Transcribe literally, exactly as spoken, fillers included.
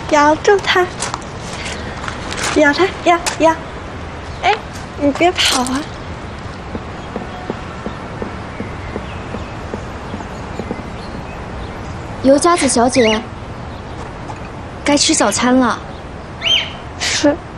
咬住它，咬它，咬咬！哎，你别跑啊！ 尤佳子小姐，该吃早餐了。 是。